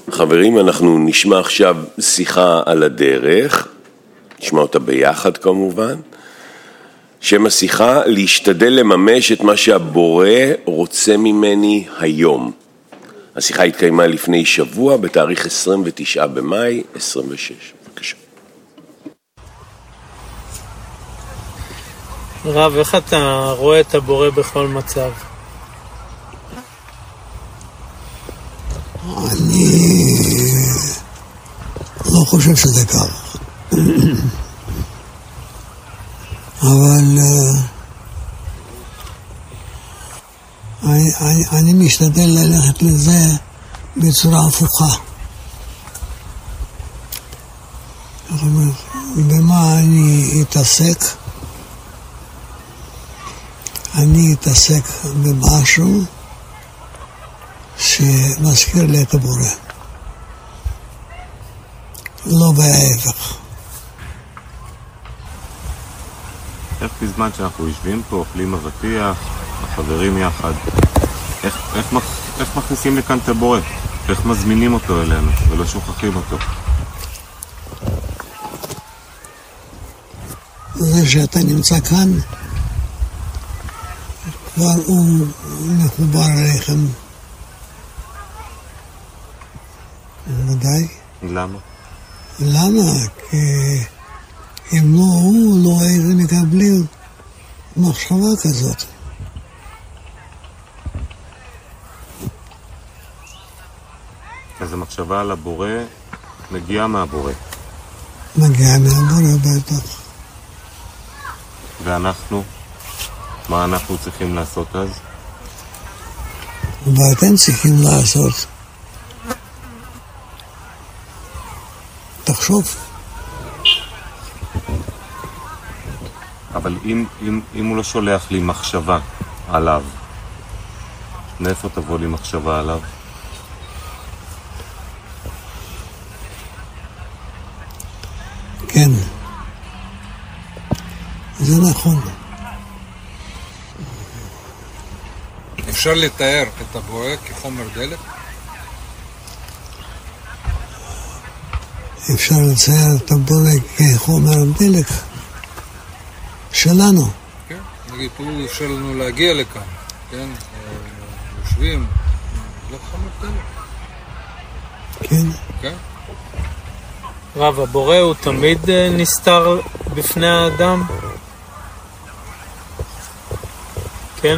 חברים, אנחנו נשמע עכשיו שיחה על הדרך, נשמע אותה ביחד כמובן. שם השיחה, להשתדל לממש את מה שהבורא רוצה ממני היום. השיחה התקיימה לפני שבוע, בתאריך 29 במאי 26. בבקשה. רב, איך אתה רואה את הבורא בכל מצב? אני לא חושב שזה כך. אבל אני משתדל ללכת לזה בצורה הפוכה. במה אני אתעסק? אני אתעסק במשהו שמזכיר לי את הבורא. לא בהפך. איך בזמן שאנחנו יושבים פה, אוכלים אבטיח, החברים יחד, איך מכניסים לכאן את הבורא? איך מזמינים אותו אלינו ולא שוכחים אותו? זה שאתה נמצא כאן, כבר הוא מחובר אליכם. ודאי. למה? למה? כי אם לא הוא, לא הייתם מקבלים מחשבה כזאת. אז המחשבה על הבורא מגיעה מהבורא. מגיעה מהבורא בטח. ואנחנו? מה אנחנו צריכים לעשות אז? ואתם צריכים לעשות. תחשוב. אבל אם הוא לא שולח לי מחשבה עליו, מאיפה תבוא לי מחשבה עליו? כן. זה נכון. אפשר לתאר את הבורא כחומר דלק? אפשר לצייר את הבורא כחומר דלק שלנו. כן, נגיד, הוא אפשר לנו להגיע לכאן, כן? יושבים, לא חומר דלק. כן. כן? רב, הבורא הוא תמיד נסתר בפני האדם? כן?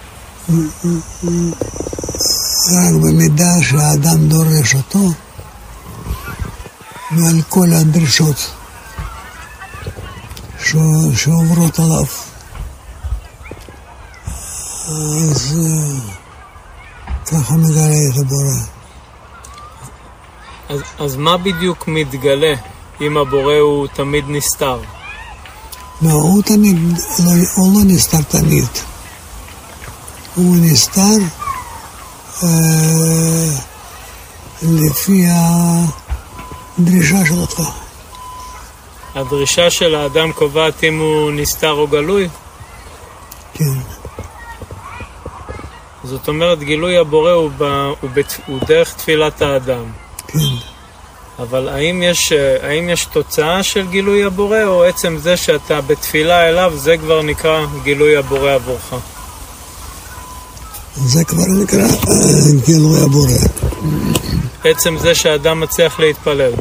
רק במידה שהאדם דורש אותו, ועל כל הדרישות שעוברות עליו. אז ככה מגלה את הבורא. אז מה בדיוק מתגלה אם הבורא הוא תמיד נסתר? לא, הוא לא נסתר תמיד. הוא נסתר לפי הדרישה שלך. הדרישה של האדם קובעת אם הוא נסתר או גלוי? כן. זאת אומרת, גילוי הבורא הוא דרך תפילת האדם. כן. אבל האם יש תוצאה של גילוי הבורא, או עצם זה שאתה בתפילה אליו, זה כבר נקרא גילוי הבורא עבורך? זה כבר נקרא גילוי הבורא. עצם זה שהאדם מצליח להתפלל.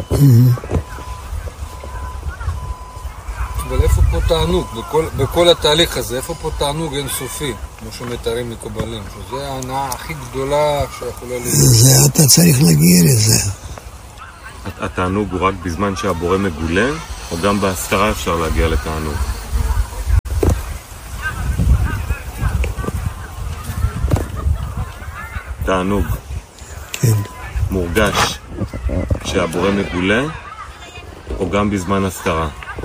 אבל איפה פה תענוג? בכל התהליך הזה, איפה פה תענוג אינסופי? כמו שמתארים מקובלים, שזה ההנאה הכי גדולה שיכולה להיות. זה אתה צריך להגיע לזה. התענוג הוא רק בזמן שהבורא מגולה, או גם בהסתרה אפשר להגיע לתענוג? תענוג. כן. מורגש כשהבורא מגולה, או גם בזמן הסתרה?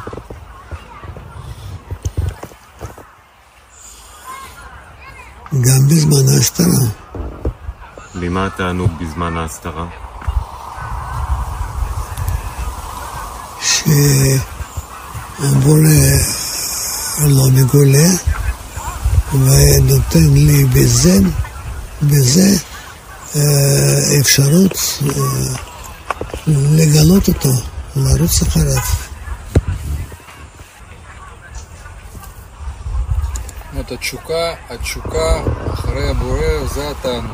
גם בזמן ההסתרה. ממה התענוג בזמן ההסתרה? שהבורא לא מגולה ונותן לי בזה אפשרות לגלות אותו, לרוץ אחריו. זאת התשוקה אחרי הבורא זה התענוג.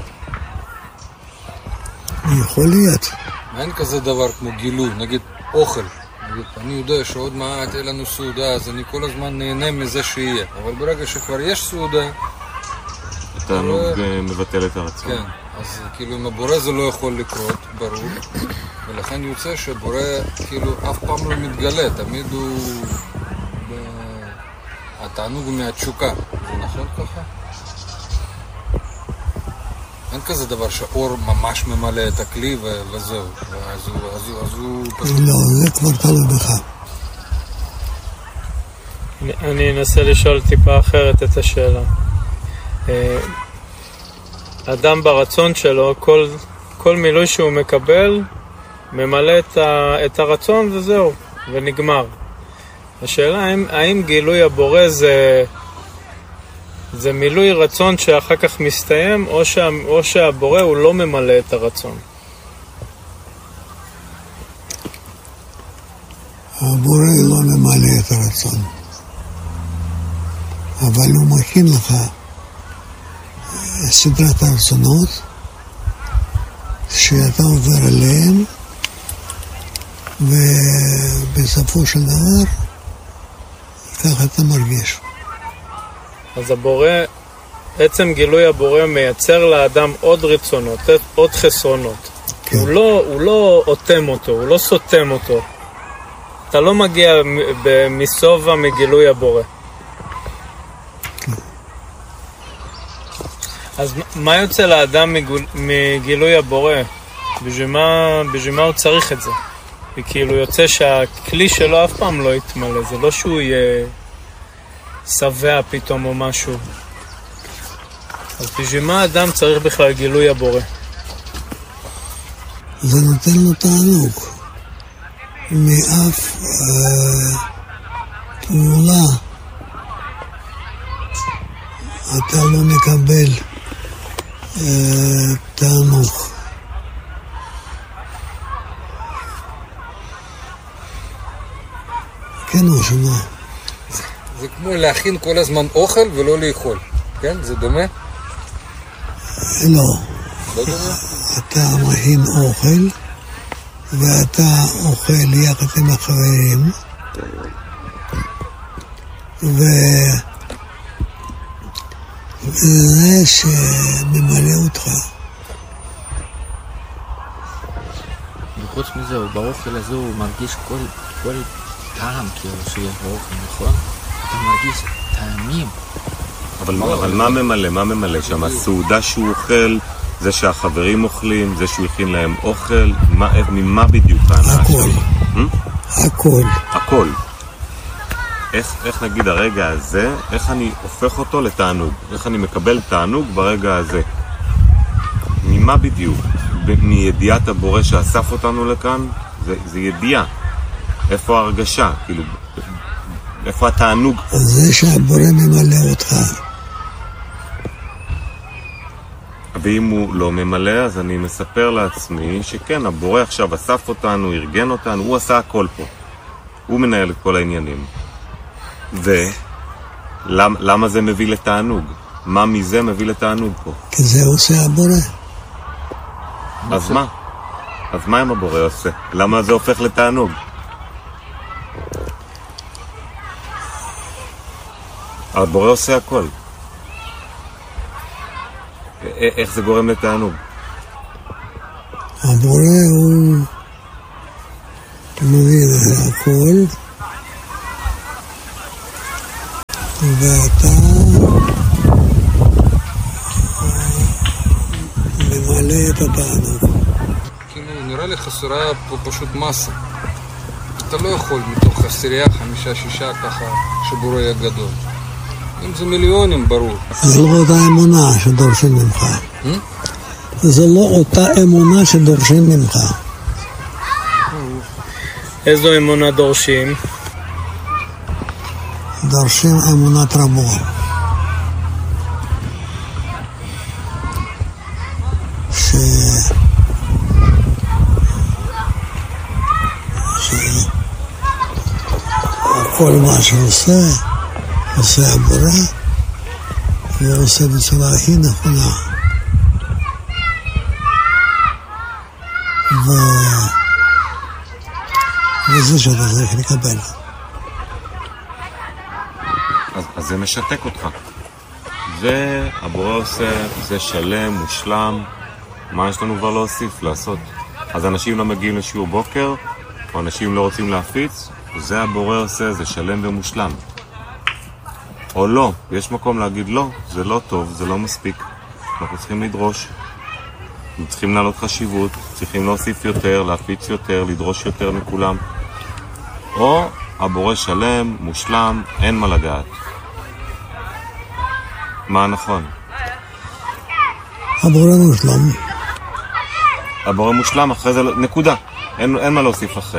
יכול להיות. אין כזה דבר כמו גילוי, נגיד אוכל. אני יודע שעוד מעט יהיה לנו סעודה, אז אני כל הזמן נהנה מזה שיהיה. אבל ברגע שכבר יש סעודה... התענוג מבטל את הרצון. כן, אז כאילו עם הבורא זה לא יכול לקרות, ברור. ולכן יוצא שבורא כאילו אף פעם לא מתגלה, תמיד הוא... התענוג הוא מהתשוקה, זה נכון ככה? אין כזה דבר שאור ממש ממלא את הכלי וזהו, אז הוא פשוט... לא, זה כבר תלוי בך. אני אנסה לשאול טיפה אחרת את השאלה. אדם ברצון שלו, כל מילוי שהוא מקבל, ממלא את הרצון וזהו, ונגמר. השאלה האם גילוי הבורא זה מילוי רצון שאחר כך מסתיים, או שהבורא הוא לא ממלא את הרצון. הבורא לא ממלא את הרצון, אבל הוא מכין לך סדרת הרצונות שאתה עובר עליהם, ובסופו של דבר ככה אתה מרגיש. אז הבורא, עצם גילוי הבורא מייצר לאדם עוד רצונות, עוד חסרונות. כן. הוא לא אוטם אותו, הוא לא סותם אותו. אתה לא מגיע מסובה מגילוי הבורא. כן. אז מה יוצא לאדם מגילוי הבורא? בשביל מה הוא צריך את זה? וכאילו יוצא שהכלי שלו אף פעם לא יתמלא, זה לא שהוא יהיה שבע פתאום או משהו. אז בשביל מה האדם צריך בכלל גילוי הבורא? זה נותן לו תענוג. מאף פעולה אתה לא מקבל תענוג. כן או שמה? זה כמו להכין כל הזמן אוכל ולא לאכול, כן? זה דומה? לא. לא דומה? אתה מכין אוכל ואתה אוכל יחד עם החברים וזה שממלא אותך. וחוץ מזה, באוכל הזה הוא מרגיש כל טעם כאילו שיש באוכל, נכון? אתה מרגיש טעמים. אבל מה ממלא? מה ממלא שם? הסעודה שהוא אוכל, זה שהחברים אוכלים, זה שהוא הכין להם אוכל, ממה בדיוק ההנאה שלו? הכל. הכל. איך נגיד הרגע הזה, איך אני הופך אותו לתענוג? איך אני מקבל תענוג ברגע הזה? ממה בדיוק? מידיעת הבורא שאסף אותנו לכאן? זה ידיעה. איפה ההרגשה? כאילו, איפה התענוג פה? זה שהבורא ממלא אותך. ואם הוא לא ממלא, אז אני מספר לעצמי שכן, הבורא עכשיו אסף אותנו, ארגן אותנו, הוא עשה הכל פה. הוא מנהל את כל העניינים. ולמה זה מביא לתענוג? מה מזה מביא לתענוג פה? כי זה עושה הבורא. אז מה? אז מה אם הבורא עושה? למה זה הופך לתענוג? הבורא עושה הכל. איך זה גורם לתענוג? הבורא הוא מביא הכל ואתה ממלא את התענוג. כאילו נראה לי חסרה פה פשוט מסה. אתה לא יכול מתוך עשירייה 5-6 ככה שבורא יהיה גדול. אם זה מיליונים, ברור. זה לא אותה אמונה שדורשים ממך. זה לא אותה אמונה שדורשים ממך. איזו אמונה דורשים? דורשים אמונת רבו. כל מה שעושה, עושה הבורא, והוא עושה בצורה הכי נכונה. וזה שאתה צריך לקבל. אז זה משתק אותך. והבורא עושה, זה שלם, מושלם, מה יש לנו כבר להוסיף, לעשות? אז אנשים לא מגיעים לשיעור בוקר, או אנשים לא רוצים להפיץ, זה הבורא עושה, זה שלם ומושלם. או לא, יש מקום להגיד לא, זה לא טוב, זה לא מספיק. אנחנו צריכים לדרוש, אנחנו צריכים לעלות חשיבות, צריכים להוסיף יותר, להפיץ יותר, לדרוש יותר מכולם. או הבורא שלם, מושלם, אין מה לגעת. מה נכון? הבורא מושלם. הבורא מושלם, אחרי זה נקודה. אין מה להוסיף אחרי.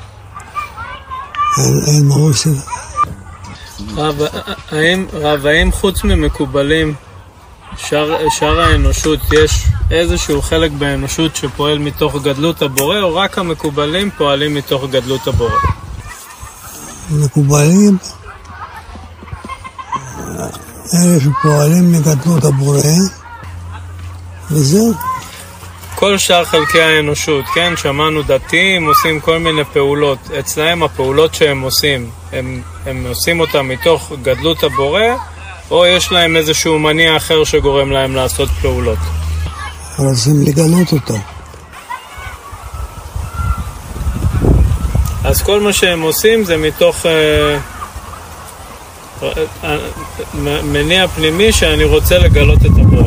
אין מה להוסיף. האם חוץ ממקובלים, שאר האנושות, יש איזשהו חלק באנושות שפועל מתוך גדלות הבורא, או רק המקובלים פועלים מתוך גדלות הבורא? מקובלים, אלה שפועלים מגדלות הבורא, וזהו. כל שאר חלקי האנושות, כן, שמענו דתיים, עושים כל מיני פעולות. אצלהם הפעולות שהם עושים, הם עושים אותם מתוך גדלות הבורא, או יש להם איזשהו מניע אחר שגורם להם לעשות פעולות? רוצים לגלות אותו. אז כל מה שהם עושים זה מתוך מניע פנימי שאני רוצה לגלות את הבורא.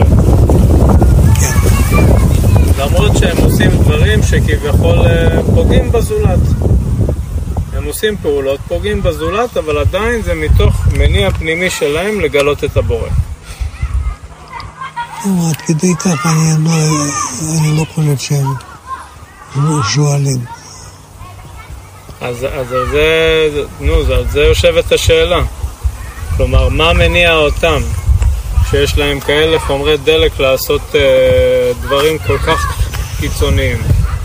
למרות שהם עושים דברים שכביכול פוגעים בזולת. הם עושים פעולות, פוגעים בזולת, אבל עדיין זה מתוך מניע פנימי שלהם לגלות את הבורא. עד כדי כך אני לא חושב שהם שואלים. אז על זה יושבת השאלה. כלומר, מה מניע אותם שיש להם כאלה חומרי דלק לעשות דברים כל כך קיצוניים?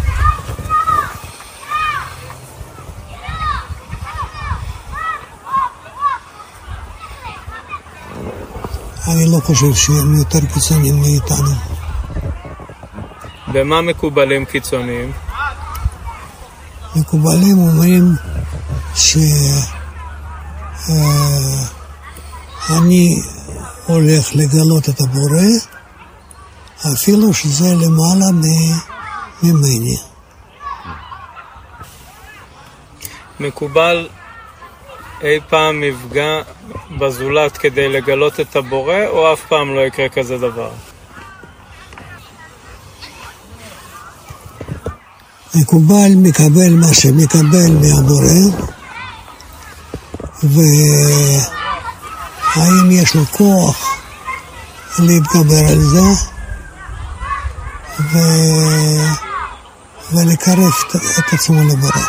אני לא חושב שהם יותר קיצוניים מאיתנו. במה מקובלים קיצוניים? מקובלים אומרים אני הולך לגלות את הבורא אפילו שזה למעלה ממני. מקובל אי פעם יפגע בזולת כדי לגלות את הבורא, או אף פעם לא יקרה כזה דבר? מקובל מקבל מה שמקבל מהבורא, והאם יש לו כוח להתגבר על זה ולקרב את עצמו לבורא.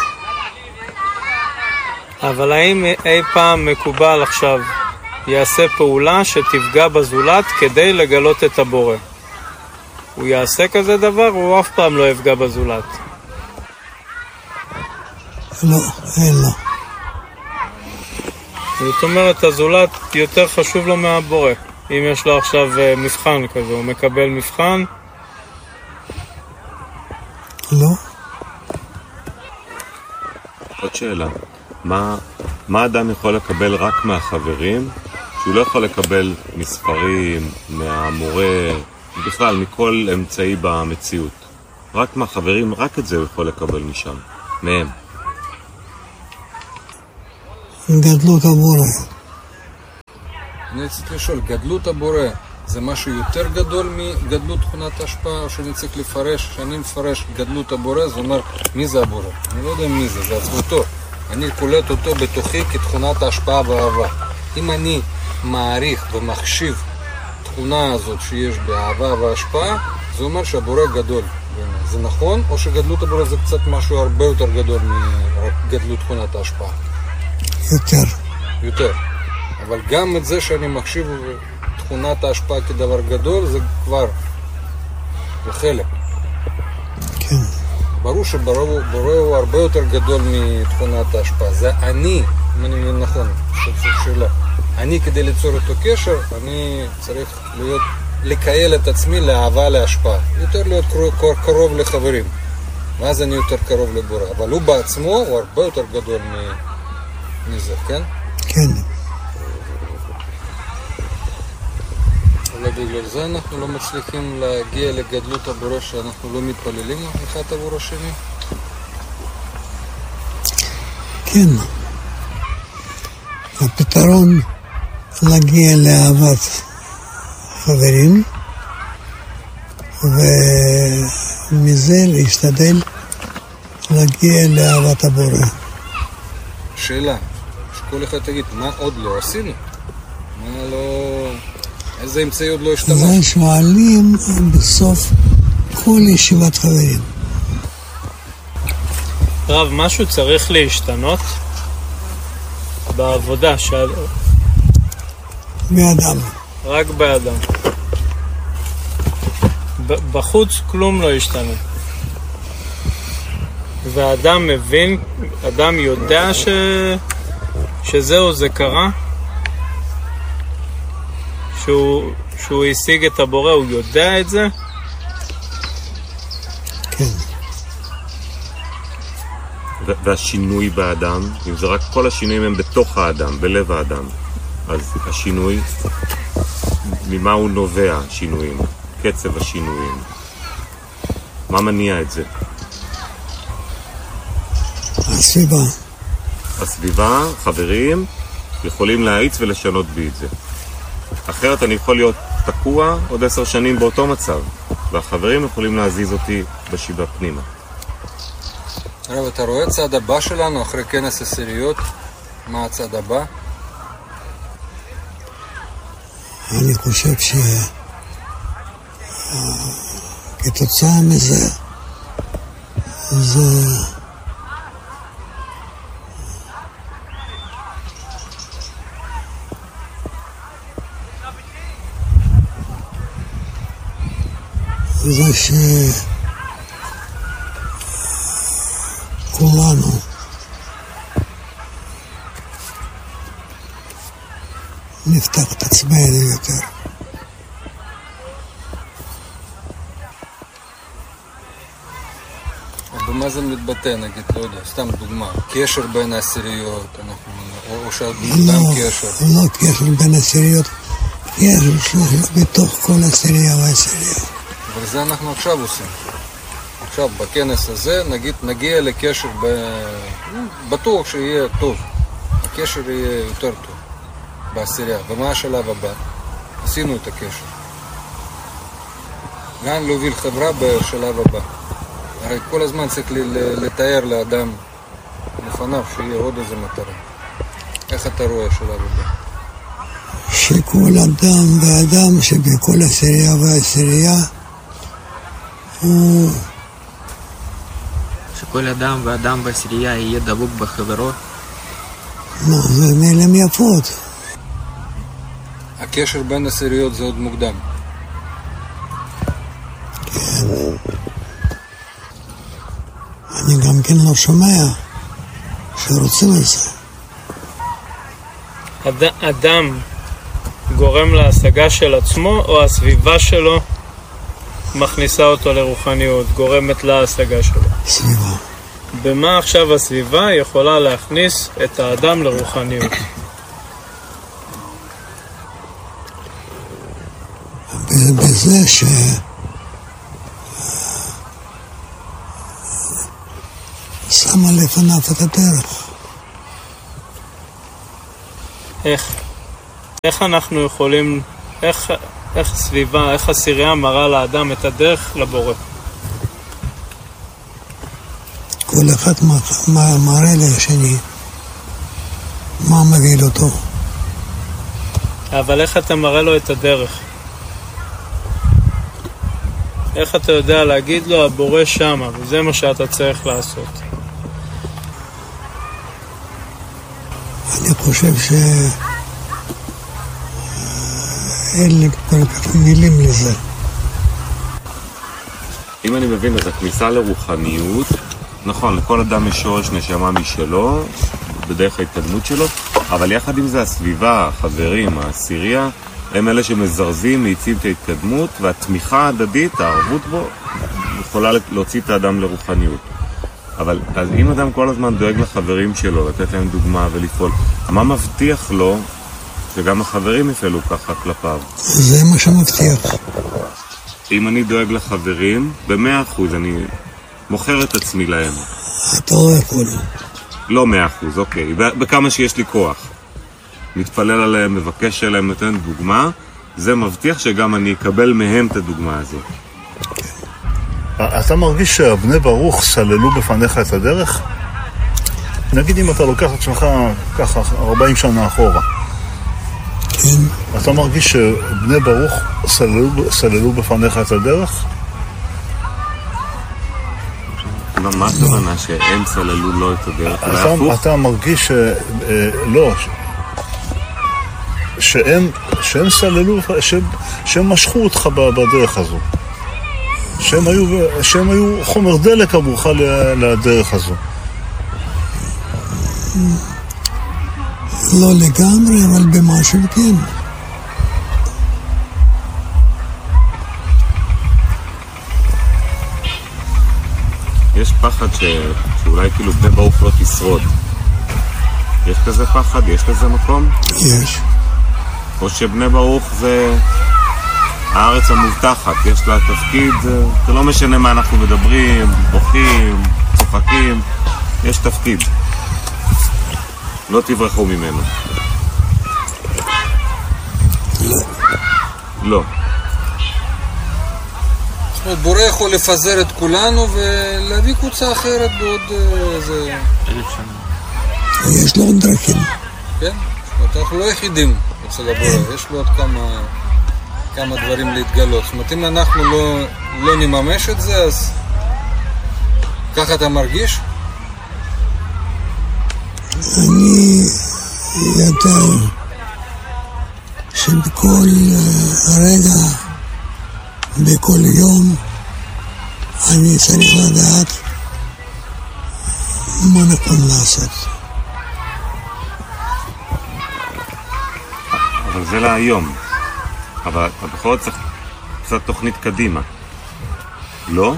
אבל האם אי פעם מקובל עכשיו יעשה פעולה שתפגע בזולת כדי לגלות את הבורא? הוא יעשה כזה דבר, הוא אף פעם לא יפגע בזולת. לא, אין לו. זאת אומרת, הזולת יותר חשוב לו מהבורא. אם יש לו עכשיו מבחן כזה, הוא מקבל מבחן? לא. עוד שאלה. מה אדם יכול לקבל רק מהחברים, שהוא לא יכול לקבל מספרים, מהמורה, בכלל מכל אמצעי במציאות? רק מהחברים, רק את זה הוא יכול לקבל משם, מהם. גדלות הבורא. אני צריך לשאול, גדלות הבורא זה משהו יותר גדול מגדלות תכונת השפעה, או שאני צריך לפרש, כשאני מפרש גדלות הבורא, זה אומר מי זה הבורא? אני לא יודע מי זה, זה עצמותו. אני קולט אותו בתוכי כתכונת ההשפעה והאהבה. אם אני מעריך ומחשיב תכונה הזאת שיש באהבה וההשפעה, זה אומר שהבורא גדול. זה נכון? או שגדלות הבורא זה קצת משהו הרבה יותר גדול מגדלות תכונת ההשפעה? יותר. אבל גם את זה שאני מחשיב תכונת ההשפעה כדבר גדול, זה כבר חלק. כן. ברור שבורא הוא הרבה יותר גדול מתכונת ההשפעה. זה אני אם אני מבין נכון, זאת שאלה. אני כדי ליצור אותו קשר, אני צריך לקייל את עצמי לאהבה, להשפעה. יותר להיות קרוב לחברים. ואז אני יותר קרוב לבורא. אבל הוא בעצמו הוא הרבה יותר גדול מזה, כן? כן. אולי בגלל זה אנחנו לא מצליחים להגיע לגדלות הבורא שאנחנו לא מתפללים אחד עבור השני? כן. הפתרון להגיע לאהבת חברים ומזה להשתדל להגיע לאהבת הבורא. שאלה, שכל אחד תגיד, מה עוד לא עשינו? מה לא... איזה אמצעי עוד לא השתמש? זה שואלים בסוף כל ישיבת חברים. רב, משהו צריך להשתנות בעבודה באדם. רק באדם. בחוץ כלום לא השתנה. והאדם מבין, אדם יודע שזהו, זה קרה, שהוא השיג את הבורא, הוא יודע את זה. כן. והשינוי באדם, אם זה רק כל השינויים הם בתוך האדם, בלב האדם, אז השינוי, ממה הוא נובע השינויים? קצב השינויים. מה מניע את זה? הסביבה. הסביבה, חברים, יכולים להאיץ ולשנות בי את זה. אחרת אני יכול להיות תקוע עוד 10 שנים באותו מצב, והחברים יכולים להזיז אותי בשיבה פנימה. רב, אתה רואה צעד הבא שלנו אחרי כנס עשיריות? מה הצעד הבא? אני חושב כתוצאה מזה זה שכולנו נפתח את עצמנו יותר. במה זה מתבטא, נגיד, לא יודע, סתם דוגמה, קשר בין העשיריות, או שאדם קשר? לא קשר בין העשיריות, קשר בתוך כל עשירייה והעשירייה. אבל זה אנחנו עכשיו עושים. עכשיו, בכנס הזה, נגיד, נגיע לקשר, בטוח שיהיה טוב. הקשר יהיה יותר טוב בעשירייה. ומה השלב הבא? עשינו את הקשר. לאן להוביל חברה בשלב הבא? הרי כל הזמן צריך לתאר לאדם לפניו שיהיה עוד איזה מטרה. איך אתה רואה השלב הבא? שכל אדם ואדם שבכל עשירייה והעשירייה הוא... שכל אדם ואדם בעשירייה יהיה דבוק בחברו. לא, זה מילים יפות. הקשר בין עשיריות זה עוד מוקדם. כן. אני גם כן לא שומע שרוצים את זה. אדם גורם להשגה של עצמו, או הסביבה שלו מכניסה אותו לרוחניות, גורמת להשגה שלו? סביבה. במה עכשיו הסביבה יכולה להכניס את האדם לרוחניות? בזה שמה לפניו את הדרך. איך אנחנו יכולים, איך סביבה, איך עשירייה מראה לאדם את הדרך לבורא? כל אחד מראה לשני מה מוביל אותו. אבל איך אתה מראה לו את הדרך? איך אתה יודע להגיד לו הבורא שמה, וזה מה שאתה צריך לעשות? אני חושב אין לי כל כך מילים לזה. אם אני מבין, אז הכניסה לרוחניות, נכון, לכל אדם יש שורש נשמה משלו, בדרך ההתקדמות שלו, אבל יחד עם זה הסביבה, החברים, העשירייה, הם אלה שמזרזים, מעיצים את ההתקדמות, והתמיכה ההדדית, הערבות בו, יכולה להוציא את האדם לרוחניות. אבל אז אם אדם כל הזמן דואג לחברים שלו, לתת להם דוגמה ולפעול, מה מבטיח לו שגם החברים יפעלו ככה כלפיו? זה מה שמבטיח. אם אני דואג לחברים, ב100% אני מוכר את עצמי להם. אתה לא יכול. לא 100%, אוקיי. בכמה שיש לי כוח. מתפלל עליהם, מבקש עליהם, נותן דוגמה, זה מבטיח שגם אני אקבל מהם את הדוגמה הזו. אתה מרגיש שהבני ברוך סללו בפניך את הדרך? נגיד אם אתה לוקח את עצמך ככה 40 שנה אחורה. כן. אתה מרגיש שבני ברוך סללו בפניך את הדרך? מה הכוונה שהם סללו לו את הדרך? אתה מרגיש לא, שהם סללו, שהם משכו אותך בדרך הזו. שהם היו חומר דלק עבורך לדרך הזו. לא לגמרי, אבל במשהו כן. יש פחד שאולי כאילו בני ברוך לא תשרוד. יש כזה פחד? יש כזה מקום? יש. או שבני ברוך זה הארץ המובטחת, יש לה תפקיד, זה לא משנה מה אנחנו מדברים, בוכים, צוחקים, יש תפקיד. לא תברחו ממנו. לא. זאת אומרת, בורא יכול לפזר את כולנו ולהביא קבוצה אחרת בעוד איזה... 1000 שנה. יש לו עוד דרכים. כן, אנחנו לא יחידים אצל הבורא, יש לו עוד כמה דברים להתגלות. זאת אומרת, אם אנחנו לא נממש את זה, אז ככה אתה מרגיש? אני יודע שבכל רגע, בכל יום, אני צריך לדעת מה נכון לעשות. אבל זה להיום. אבל בכל זאת צריך קצת תוכנית קדימה. לא?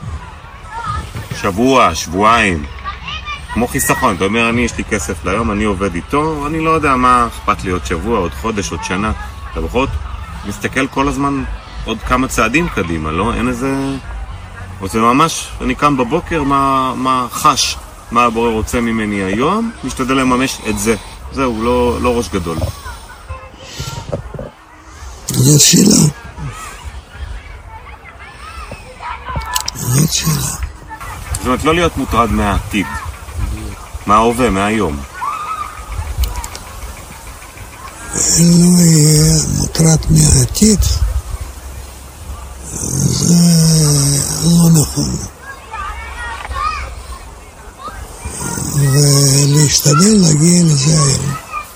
שבוע, שבועיים. כמו חיסכון, אתה אומר, יש לי כסף להיום, אני עובד איתו, אני לא יודע מה אכפת לי עוד שבוע, עוד חודש, עוד שנה. אתה בכל זאת מסתכל כל הזמן עוד כמה צעדים קדימה, לא? אין איזה... זה ממש, אני קם בבוקר, מה חש, מה הבורא רוצה ממני היום, משתדל לממש את זה. זהו, לא ראש גדול. זאת שאלה. זאת שאלה. זאת אומרת, לא להיות מוטרד מהעתיד. מההווה, מהיום. לא יהיה מוטרד מהעתיד. זה לא נכון. ולהשתדל להגיע לזה היום.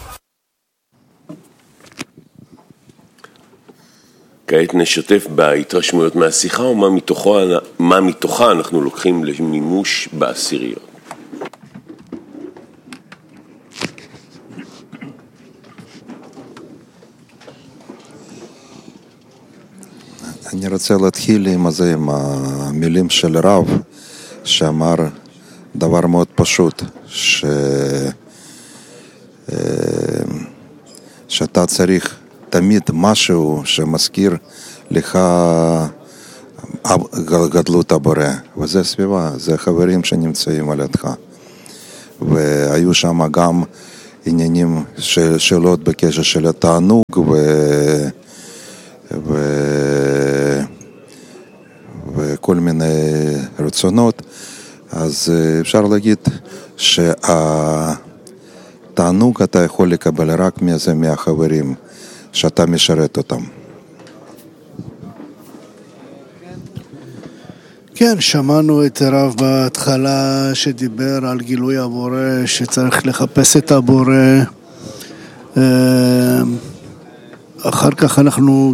כעת נשתף בהתרשמויות מהשיחה ומה מתוכה אנחנו לוקחים למימוש בעשיריות. אני רוצה להתחיל עם המילים של רב שאמר דבר מאוד פשוט, שאתה צריך תמיד משהו שמזכיר לך גדלות הבורא, וזה סביבה, זה חברים שנמצאים על ידך. והיו שם גם עניינים של שאלות בקשר של התענוג וכל מיני רצונות. אז אפשר להגיד שהתענוג אתה יכול לקבל רק מהחברים שאתה משרת אותם. כן, שמענו את הרב בהתחלה שדיבר על גילוי הבורא, שצריך לחפש את הבורא. אחר כך אנחנו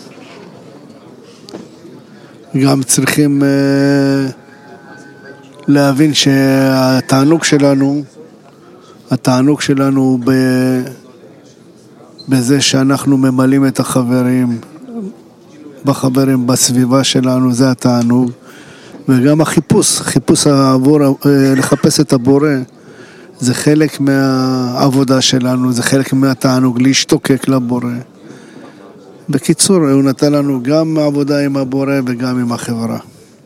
גם צריכים להבין שהתענוג שלנו התענוג שלנו הוא בזה שאנחנו ממלאים את החברים, בסביבה שלנו, זה התענוג. וגם חיפוש לחפש את הבורא, זה חלק מהעבודה שלנו, זה חלק מהתענוג, להשתוקק לבורא. בקיצור, הוא נתן לנו גם עבודה עם הבורא וגם עם החברה.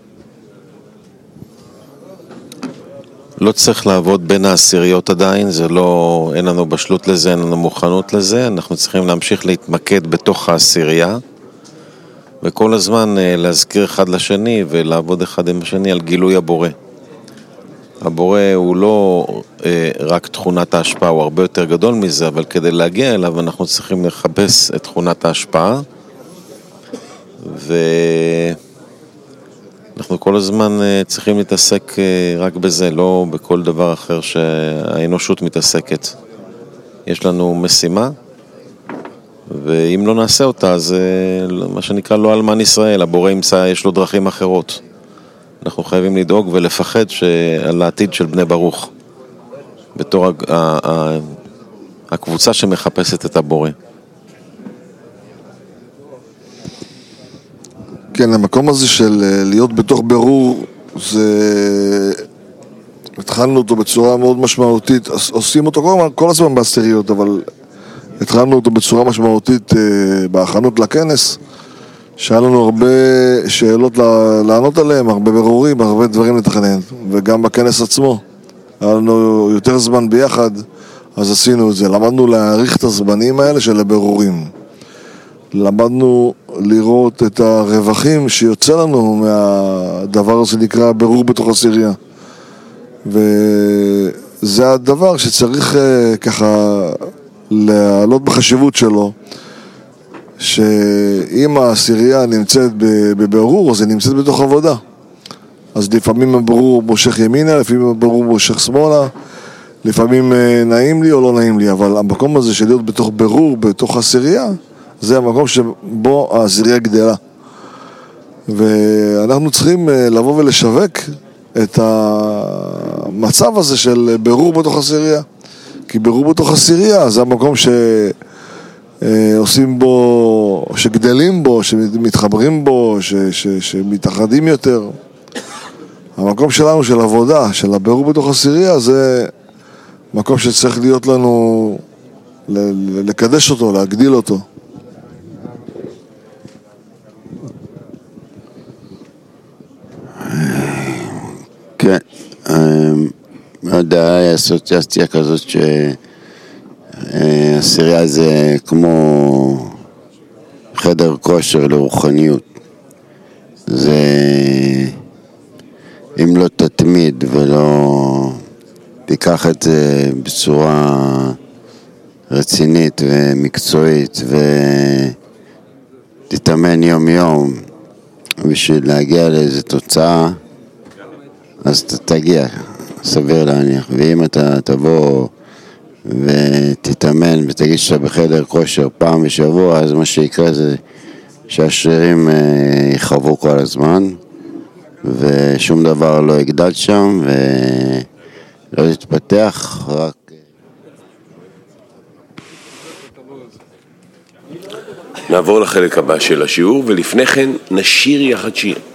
לא צריך לעבוד בין העשיריות עדיין, זה לא, אין לנו בשלות לזה, אין לנו מוכנות לזה, אנחנו צריכים להמשיך להתמקד בתוך העשירייה, וכל הזמן להזכיר אחד לשני ולעבוד אחד עם השני על גילוי הבורא. הבורא הוא לא רק תכונת ההשפעה, הוא הרבה יותר גדול מזה, אבל כדי להגיע אליו אנחנו צריכים לחפש את תכונת ההשפעה, ואנחנו כל הזמן צריכים להתעסק רק בזה, לא בכל דבר אחר שהאנושות מתעסקת. יש לנו משימה, ואם לא נעשה אותה, אז מה שנקרא לא אלמן ישראל, הבורא ימצא, יש לו דרכים אחרות. אנחנו חייבים לדאוג ולפחד על העתיד של בני ברוך, בתור הקבוצה שמחפשת את הבורא. כן, המקום הזה של להיות בתוך ברור, התחלנו אותו בצורה מאוד משמעותית, עושים אותו כל הזמן בעשיריות, אבל התחלנו אותו בצורה משמעותית בהכנות לכנס, שהיה לנו הרבה שאלות לענות עליהם, הרבה ברורים, הרבה דברים לתכנן, וגם בכנס עצמו היה לנו יותר זמן ביחד, אז עשינו את זה. למדנו להעריך את הזמנים האלה של הברורים, למדנו לראות את הרווחים שיוצא לנו מהדבר הזה נקרא ברור בתוך עשירייה, וזה הדבר שצריך ככה לעלות בחשיבות שלו, שאם העשירייה נמצאת בברור, אז היא נמצאת בתוך עבודה. אז לפעמים הברור מושך ימינה, לפעמים הברור מושך שמאלה, לפעמים נעים לי או לא נעים לי, אבל המקום הזה של להיות בתוך ברור, בתוך עשירייה, זה המקום שבו העשירייה גדלה. ואנחנו צריכים לבוא ולשווק את המצב הזה של ברור בתוך עשירייה. כי ברור בתוך עשירייה זה המקום שעושים בו, שגדלים בו, שמתחברים בו, שמתאחדים יותר. המקום שלנו של עבודה, של הברור בתוך עשירייה, זה מקום שצריך להיות לנו, לקדש אותו, להגדיל אותו. כן, מאוד היה אסוציאציה כזאת שהעשירייה זה כמו חדר כושר לרוחניות. זה אם לא תתמיד ולא תיקח את זה בצורה רצינית ומקצועית ותתאמן יום יום בשביל להגיע לאיזו תוצאה, אז אתה תגיע, סביר להניח. ואם אתה תבוא ותתאמן ותגיד שאתה בחדר כושר פעם בשבוע, אז מה שיקרה זה שהשרירים יחרבו כל הזמן ושום דבר לא יגדל שם ולא יתפתח, רק נעבור לחלק הבא של השיעור, ולפני כן נשיר יחד שיר.